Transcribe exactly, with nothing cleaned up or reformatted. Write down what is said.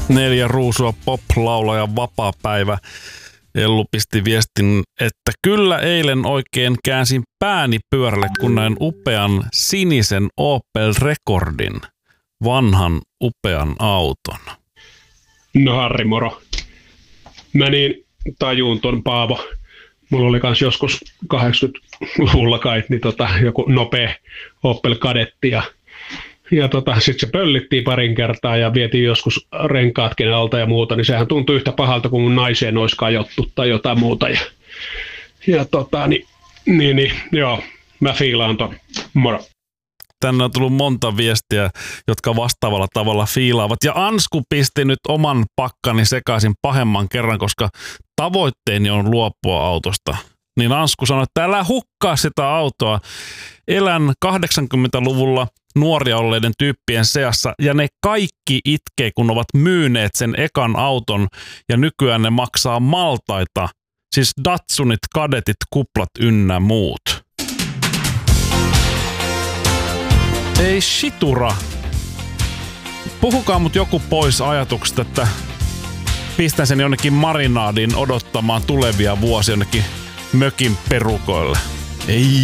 Neljä ruusua pop-laulaja vapaapäivä. Ellu pisti viestin, että kyllä eilen oikein käänsin pääni pyörälle, kun näin upean sinisen Opel Recordin, vanhan upean auton. No Harri, moro. Mä niin tajuun ton Paavo. Mulla oli kans joskus kahdeksankymmentäluvulla kai niin tota, joku nopea Opel Kadetti ja Ja tota, sitten se pöllittiin parin kertaa ja vietiin joskus renkaatkin alta ja muuta, niin sehän tuntui yhtä pahalta kuin mun naiseen olisi kajottu tai jotain muuta. Ja, ja tota, niin, niin, niin, joo, mä fiilaan ton. Moro. Tänne on tullut monta viestiä, jotka vastaavalla tavalla fiilaavat. Ja Ansku pisti nyt oman pakkani sekaisin pahemman kerran, koska tavoitteeni on luopua autosta. Niin Ansku sanoi, että älä hukkaa sitä autoa. Elän kahdeksankymmentäluvulla nuoria olleiden tyyppien seassa ja ne kaikki itkee, kun ovat myyneet sen ekan auton ja nykyään ne maksaa maltaita. Siis Datsunit, Kadetit, Kuplat ynnä muut. Ei shitura. Puhukaa mut joku pois ajatuksesta, että pistän sen jonnekin marinaadiin odottamaan tulevia vuosia jonnekin mökin perukoille. Ei.